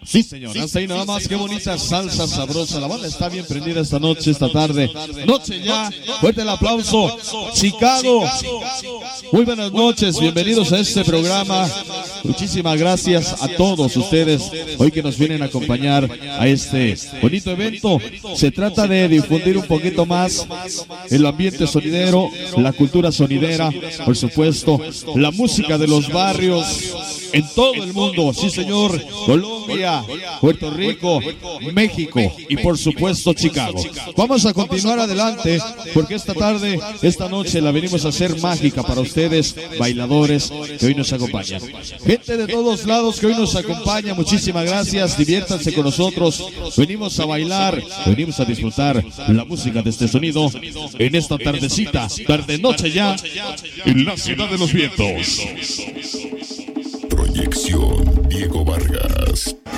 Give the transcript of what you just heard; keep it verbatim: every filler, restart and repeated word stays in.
Sí, señor, hasta ahí nada más, qué bonita salsa sabrosa. La banda está bien prendida esta noche, esta tarde. Noche ya, fuerte el aplauso. Chicago, muy buenas noches, bienvenidos a este programa. Muchísimas gracias a todos ustedes hoy que nos vienen a acompañar a este bonito evento. Se trata de difundir un poquito más el ambiente sonidero, la cultura sonidera, por supuesto, la música de los barrios en todo el mundo. Sí, señor, Colombia, Puerto Rico, México y por supuesto Chicago. Vamos a continuar adelante porque esta tarde, esta noche la venimos a hacer mágica para ustedes, bailadores que hoy nos acompañan. Gente de todos lados que hoy nos acompaña, muchísimas gracias, diviértanse con nosotros. Venimos a bailar, venimos a disfrutar la música de este sonido en esta tardecita, tarde noche ya, en la ciudad de los vientos. Proyección Diego Vargas.